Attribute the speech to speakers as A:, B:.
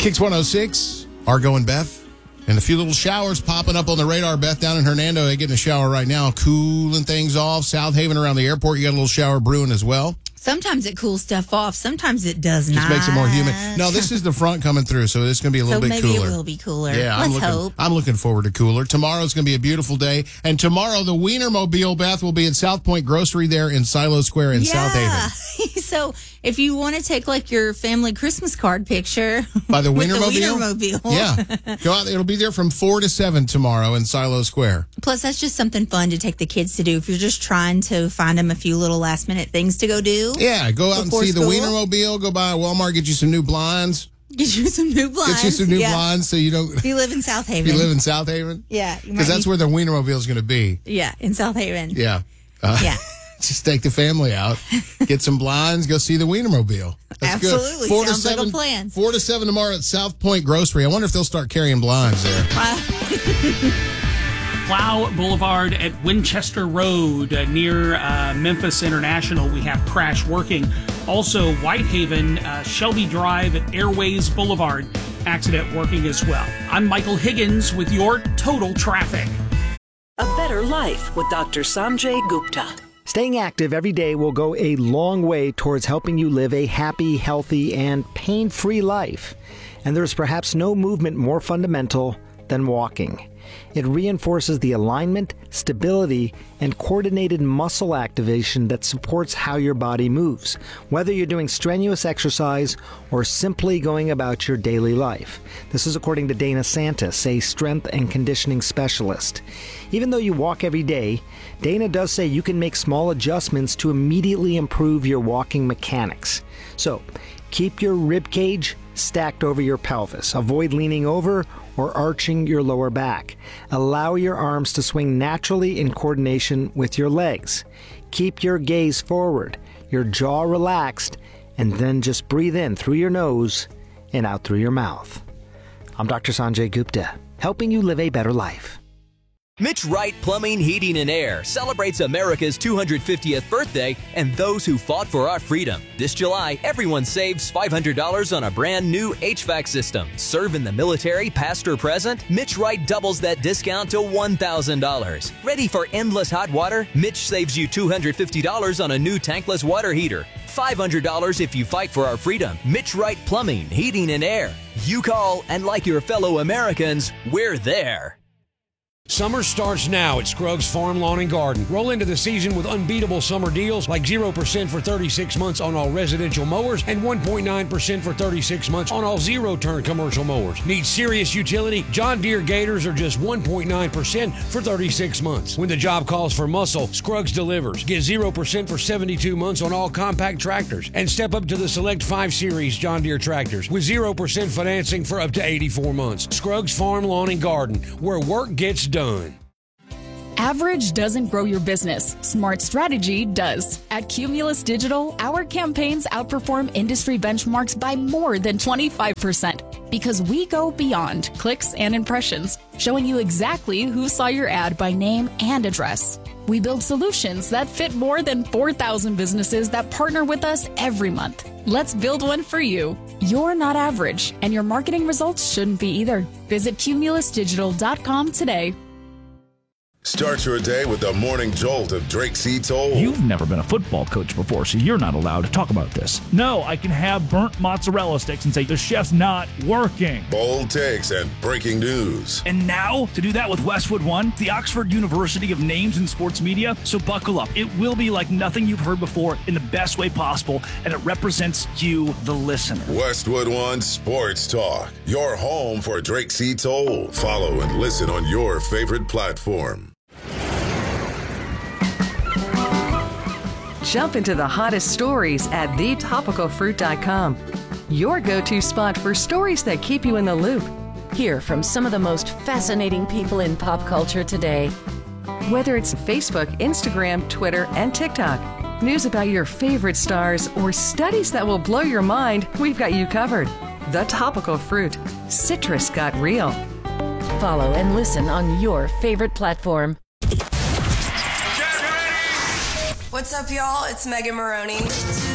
A: Kicks 106, Argo and Beth. And a few little showers popping up on the radar. Beth down in Hernando, they get in a shower right now, cooling things off. South Haven around the airport, you got a little shower brewing as well.
B: Sometimes it cools stuff off. Sometimes it does not.
A: Just makes it more humid. No, this is the front coming through, so it's going to be a little bit cooler.
B: So maybe it will be cooler.
A: Yeah,
B: Let's hope.
A: I'm looking forward to cooler. Tomorrow's going to be a beautiful day. And tomorrow, the Wienermobile, Beth, will be at South Point Grocery there in Silo Square in South Haven.
B: So if you want to take like your family Christmas card picture
A: by the
B: with
A: Wienermobile,
B: the Wienermobile.
A: Yeah, go out. It'll be there from 4 to 7 tomorrow in Silo Square.
B: Plus, that's just something fun to take the kids to do if you're just trying to find them a few little last minute things to go do.
A: Yeah, go out and see the Wienermobile. Go by Walmart, get you some new blinds.
B: Get you some new blinds.
A: Get you some new blinds so you don't.
B: If you live in South Haven.
A: You live in South Haven?
B: Yeah.
A: Because that's where the Wienermobile is going to be.
B: Yeah, in South Haven.
A: Yeah.
B: Yeah.
A: Just take the family out, get some blinds, go see the Wienermobile. That's
B: absolutely.
A: Good.
B: Sounds like a plan.
A: 4 to 7 tomorrow at South Point Grocery. I wonder if they'll start carrying blinds there.
C: Plow Boulevard at Winchester Road near Memphis International. We have crash working. Also, Whitehaven, Shelby Drive at Airways Boulevard. Accident working as well. I'm Michael Higgins with your Total Traffic.
D: A better life with Dr. Sanjay Gupta.
E: Staying active every day will go a long way towards helping you live a happy, healthy, and pain-free life. And there's perhaps no movement more fundamental than walking. It reinforces the alignment, stability, and coordinated muscle activation that supports how your body moves, whether you're doing strenuous exercise or simply going about your daily life. This is according to Dana Santis, a strength and conditioning specialist. Even though you walk every day, Dana does say you can make small adjustments to immediately improve your walking mechanics. So, keep your rib cage stacked over your pelvis. Avoid leaning over or arching your lower back. Allow your arms to swing naturally in coordination with your legs. Keep your gaze forward, your jaw relaxed, and then just breathe in through your nose and out through your mouth. I'm Dr. Sanjay Gupta, helping you live a better life.
F: Mitch Wright Plumbing, Heating, and Air celebrates America's 250th birthday and those who fought for our freedom. This July, everyone saves $500 on a brand new HVAC system. Serve in the military, past or present? Mitch Wright doubles that discount to $1,000. Ready for endless hot water? Mitch saves you $250 on a new tankless water heater. $500 if you fight for our freedom. Mitch Wright Plumbing, Heating, and Air. You call, and like your fellow Americans, we're there.
G: Summer starts now at Scruggs Farm Lawn and Garden. Roll into the season with unbeatable summer deals like 0% for 36 months on all residential mowers and 1.9% for 36 months on all zero-turn commercial mowers. Need serious utility? John Deere Gators are just 1.9% for 36 months. When the job calls for muscle, Scruggs delivers. Get 0% for 72 months on all compact tractors and step up to the Select 5 Series John Deere tractors with 0% financing for up to 84 months. Scruggs Farm Lawn and Garden, where work gets done.
H: Average doesn't grow your business. Smart strategy does. At Cumulus Digital, our campaigns outperform industry benchmarks by more than 25% because we go beyond clicks and impressions, showing you exactly who saw your ad by name and address. We build solutions that fit more than 4,000 businesses that partner with us every month. Let's build one for you. You're not average, and your marketing results shouldn't be either. Visit cumulusdigital.com today.
I: Start your day with the morning jolt of Drake C. Toll.
J: You've never been a football coach before, so you're not allowed to talk about this. No, I can have burnt mozzarella sticks and say the chef's not working.
I: Bold takes and breaking news.
J: And now, to do that with Westwood One, the Oxford University of Names in Sports Media, so buckle up. It will be like nothing you've heard before in the best way possible, and it represents you, the listener.
I: Westwood One Sports Talk, your home for Drake C. Toll. Follow and listen on your favorite platform.
D: Jump into the hottest stories at thetopicalfruit.com. Your go-to spot for stories that keep you in the loop.
K: Hear from some of the most fascinating people in pop culture today.
D: Whether it's Facebook, Instagram, Twitter, and TikTok, news about your favorite stars, or studies that will blow your mind, we've got you covered. The Topical Fruit. Citrus got real.
K: Follow and listen on your favorite platform.
L: What's up, y'all? It's Megan Maroney.